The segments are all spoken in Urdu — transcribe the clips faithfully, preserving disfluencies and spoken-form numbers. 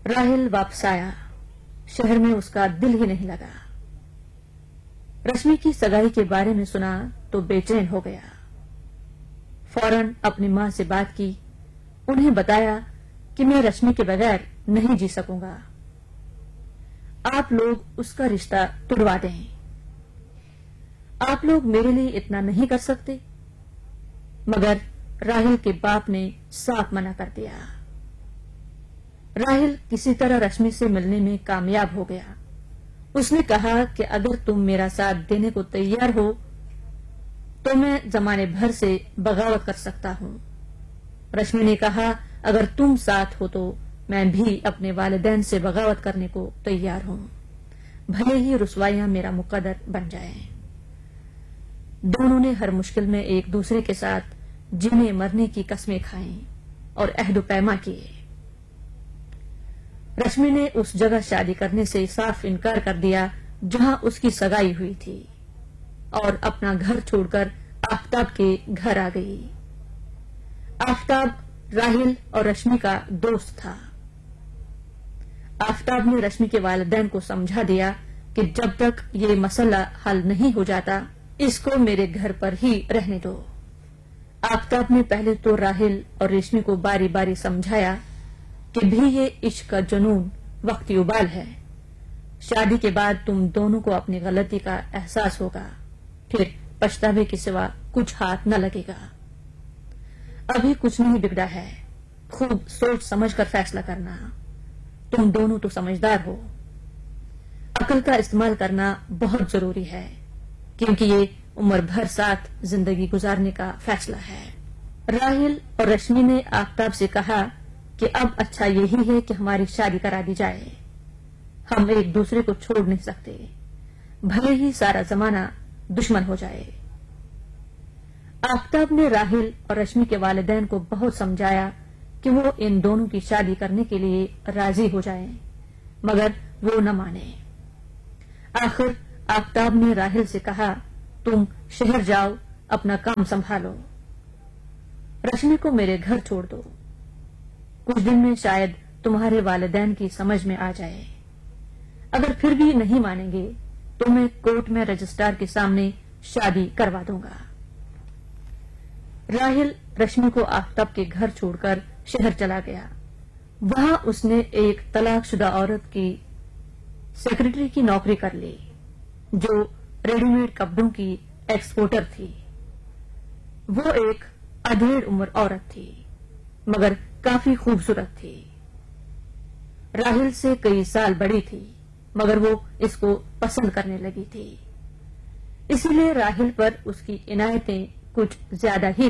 راہل واپس آیا. شہر میں اس کا دل ہی نہیں لگا. رشمی کی سگائی کے بارے میں سنا تو بے چین ہو گیا. فوراً اپنی ماں سے بات کی. انہیں بتایا کہ میں رشمی کے بغیر نہیں جی سکوں گا. آپ لوگ اس کا رشتہ توڑوا دیں. آپ لوگ میرے لیے اتنا نہیں کر سکتے؟ مگر راہل کے باپ نے صاف منع کر دیا. راہل کسی طرح رشمی سے ملنے میں کامیاب ہو گیا. اس نے کہا کہ اگر تم میرا ساتھ دینے کو تیار ہو تو میں زمانے بھر سے بغاوت کر سکتا ہوں. رشمی نے کہا اگر تم ساتھ ہو تو میں بھی اپنے والدین سے بغاوت کرنے کو تیار ہوں، بھلے ہی رسوائیاں میرا مقدر بن جائیں. دونوں نے ہر مشکل میں ایک دوسرے کے ساتھ جینے مرنے کی قسمیں کھائیں اور عہد و پیما کیے. رشمی نے اس جگہ شادی کرنے سے صاف انکار کر دیا جہاں اس کی سگائی ہوئی تھی اور اپنا گھر چھوڑ کر آفتاب کے گھر آ گئی. آفتاب راہل اور رشمی کا دوست تھا. آفتاب نے رشمی کے والدین کو سمجھا دیا کہ جب تک یہ مسئلہ حل نہیں ہو جاتا اس کو میرے گھر پر ہی رہنے دو. آفتاب نے پہلے تو راہل اور رشمی کو باری باری سمجھایا کہ بھی یہ عشق کا جنون وقتی ابال ہے. شادی کے بعد تم دونوں کو اپنی غلطی کا احساس ہوگا، پھر پچھتاوے کے سوا کچھ ہاتھ نہ لگے گا. ابھی کچھ نہیں بگڑا ہے، خوب سوچ سمجھ کر فیصلہ کرنا. تم دونوں تو سمجھدار ہو. عقل کا استعمال کرنا بہت ضروری ہے کیونکہ یہ عمر بھر ساتھ زندگی گزارنے کا فیصلہ ہے. راہل اور رشمی نے آفتاب سے کہا کہ اب اچھا یہی ہے کہ ہماری شادی کرا دی جائے. ہم ایک دوسرے کو چھوڑ نہیں سکتے، بھلے ہی سارا زمانہ دشمن ہو جائے. آفتاب نے راہل اور رشمی کے والدین کو بہت سمجھایا کہ وہ ان دونوں کی شادی کرنے کے لیے راضی ہو جائیں، مگر وہ نہ مانے. آخر آفتاب نے راہل سے کہا تم شہر جاؤ، اپنا کام سنبھالو، رشمی کو میرے گھر چھوڑ دو. کچھ دن میں شاید تمہارے والدین کی سمجھ میں آ جائے. اگر پھر بھی نہیں مانیں گے تو میں کورٹ میں رجسٹرار کے سامنے شادی کروا دوں گا. راہل رشمی کو آفتاب کے گھر چھوڑ کر شہر چلا گیا. وہاں اس نے ایک طلاق شدہ عورت کی سیکرٹری کی نوکری کر لی جو ریڈی میڈ کپڑوں کی ایکسپورٹر تھی. وہ ایک ادھیڑ عمر عورت تھی مگر کافی خوبصورت تھی. راہل سے کئی سال بڑی تھی مگر وہ اس کو پسند کرنے لگی تھی، اسی لیے راہل پر اس کی عنایتیں کچھ زیادہ ہی.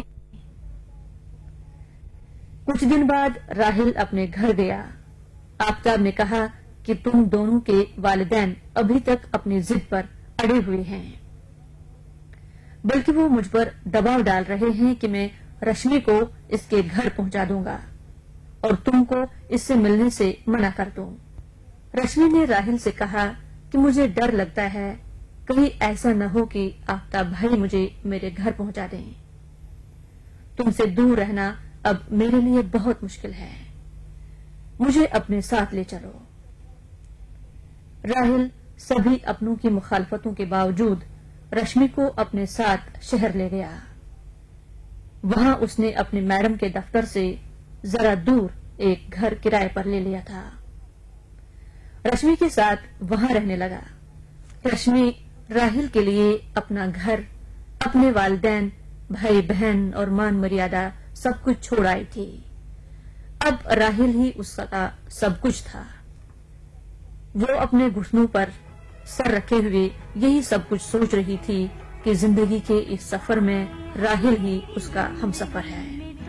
کچھ دن بعد راہل اپنے گھر گیا. آفتاب نے کہا کہ تم دونوں کے والدین ابھی تک اپنی ضد پر اڑے ہوئے ہیں، بلکہ وہ مجھ پر دباؤ ڈال رہے ہیں کہ میں رشمی کو اس کے گھر پہنچا دوں گا اور تم کو اس سے ملنے سے منع کر دوں. رشمی نے راہل سے کہا کہ مجھے ڈر لگتا ہے کہیں ایسا نہ ہو کہ آفتاب بھائی مجھے میرے گھر پہنچا دیں. تم سے دور رہنا اب میرے لیے بہت مشکل ہے، مجھے اپنے ساتھ لے چلو. راہل سبھی اپنوں کی مخالفتوں کے باوجود رشمی کو اپنے ساتھ شہر لے گیا. وہاں اس نے اپنے میڈم کے دفتر سے ذرا دور ایک گھر کرائے پر لے لیا تھا. رشمی کے ساتھ وہاں رہنے لگا. رشمی راہل کے لیے اپنا گھر، اپنے والدین، بھائی بہن اور مان مریادہ سب کچھ چھوڑ آئی تھی. اب راہل ہی اس کا سب کچھ تھا. وہ اپنے گھٹنوں پر سر رکھے ہوئے یہی سب کچھ سوچ رہی تھی کہ زندگی کے اس سفر میں راہل ہی اس کا ہم سفر ہے.